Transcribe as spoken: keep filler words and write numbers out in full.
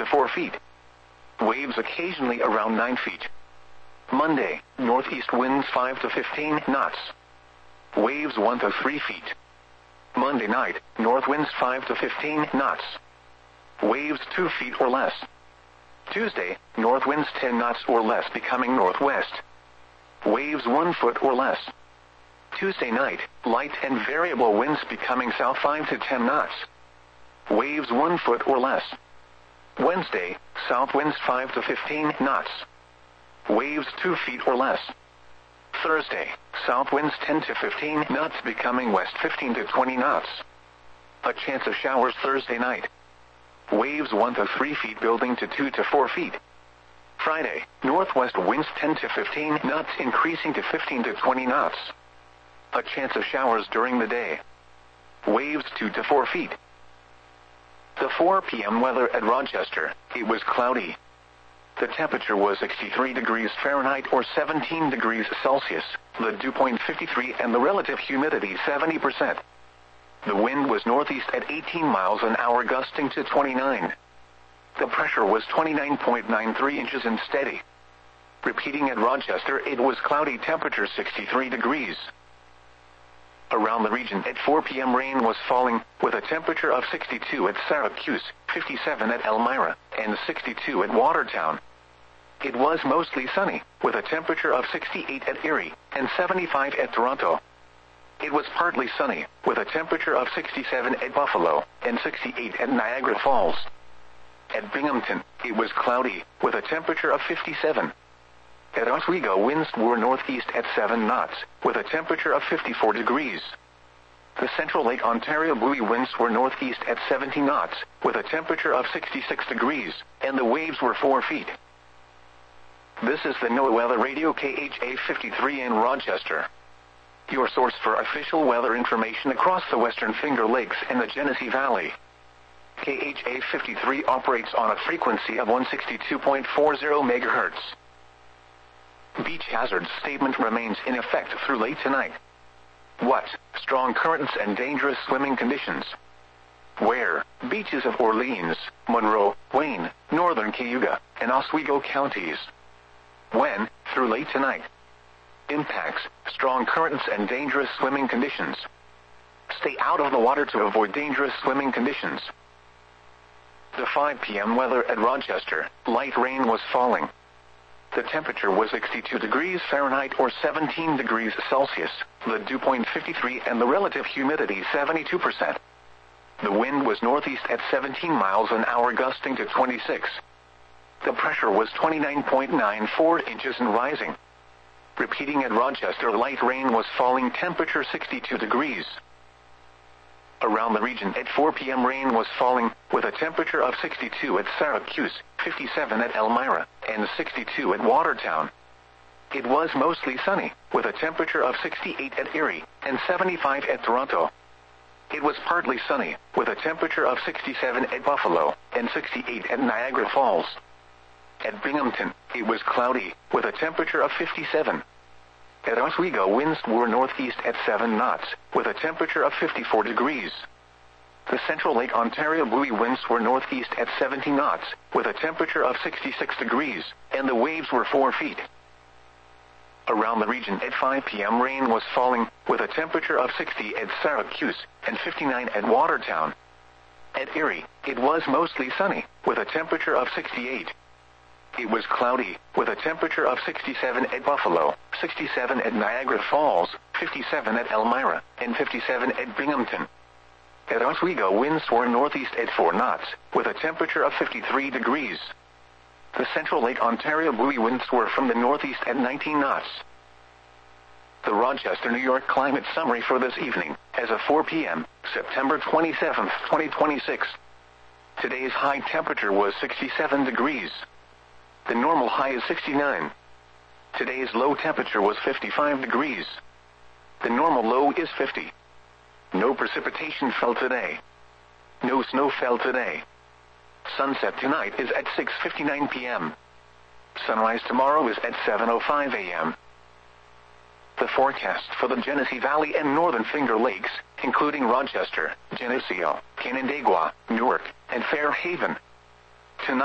to four feet. Waves occasionally around nine feet. Monday, northeast winds five to fifteen knots. Waves one to three feet. Monday night, north winds five to fifteen knots. Waves two feet or less. Tuesday, north winds ten knots or less becoming northwest. Waves one foot or less. Tuesday night, light and variable winds becoming south five to ten knots. Waves one foot or less. Wednesday, south winds five to fifteen knots. Waves two feet or less. Thursday, south winds ten to fifteen knots becoming west fifteen to twenty knots. A chance of showers Thursday night. Waves one to three feet building to two to four feet. Friday, northwest winds ten to fifteen knots increasing to fifteen to twenty knots. A chance of showers during the day. Waves two to four feet. The four p m weather at Rochester, it was cloudy. The temperature was sixty-three degrees Fahrenheit or seventeen degrees Celsius, the dew point fifty-three and the relative humidity seventy percent. The wind was northeast at eighteen miles an hour gusting to twenty-nine. The pressure was twenty-nine point nine three inches and steady. Repeating at Rochester, it was cloudy, temperature sixty-three degrees. Around the region at four p m rain was falling, with a temperature of sixty-two at Syracuse, fifty-seven at Elmira, and sixty-two at Watertown. It was mostly sunny, with a temperature of sixty-eight at Erie, and seventy-five at Toronto. It was partly sunny, with a temperature of sixty-seven at Buffalo, and sixty-eight at Niagara Falls. At Binghamton, it was cloudy, with a temperature of fifty-seven. At Oswego, winds were northeast at seven knots, with a temperature of fifty-four degrees. The Central Lake Ontario buoy winds were northeast at seventy knots, with a temperature of sixty-six degrees, and the waves were four feet. This is the NOAA Weather Radio K H A fifty-three in Rochester. Your source for official weather information across the Western Finger Lakes and the Genesee Valley. K H A fifty-three operates on a frequency of one sixty-two point four zero megahertz. Beach hazard statement remains in effect through late tonight. What? Strong currents and dangerous swimming conditions. Where? Beaches of Orleans, Monroe, Wayne, northern Cayuga, and Oswego counties. When? Through late tonight. Impacts: strong currents and dangerous swimming conditions. Stay out of the water to avoid dangerous swimming conditions. The five p m weather at Rochester, light rain was falling. The temperature was sixty-two degrees Fahrenheit or seventeen degrees Celsius, the dew point fifty-three and the relative humidity seventy-two percent. The wind was northeast at seventeen miles an hour gusting to twenty-six. The pressure was twenty-nine point nine four inches and rising. Repeating at Rochester, light rain was falling, temperature sixty-two degrees. Around the region at four p m rain was falling, with a temperature of sixty-two at Syracuse, fifty-seven at Elmira, and sixty-two at Watertown. It was mostly sunny, with a temperature of sixty-eight at Erie, and seventy-five at Toronto. It was partly sunny, with a temperature of sixty-seven at Buffalo, and sixty-eight at Niagara Falls. At Binghamton, it was cloudy, with a temperature of fifty-seven. At Oswego, winds were northeast at seven knots, with a temperature of fifty-four degrees. The Central Lake Ontario buoy winds were northeast at seventy knots, with a temperature of sixty-six degrees, and the waves were four feet. Around the region at five p m rain was falling, with a temperature of sixty at Syracuse, and fifty-nine at Watertown. At Erie, it was mostly sunny, with a temperature of sixty-eight. It was cloudy, with a temperature of sixty-seven at Buffalo, sixty-seven at Niagara Falls, fifty-seven at Elmira, and fifty-seven at Binghamton. At Oswego, winds were northeast at four knots, with a temperature of fifty-three degrees. The Central Lake Ontario buoy winds were from the northeast at nineteen knots. The Rochester, New York climate summary for this evening, as of four p m, September twenty-seventh, twenty twenty-six. Today's high temperature was sixty-seven degrees. The normal high is sixty-nine. Today's low temperature was fifty-five degrees. The normal low is fifty. No precipitation fell today. No snow fell today. Sunset tonight is at six fifty-nine p m Sunrise tomorrow is at seven oh five a m The forecast for the Genesee Valley and Northern Finger Lakes, including Rochester, Geneseo, Canandaigua, Newark, and Fairhaven,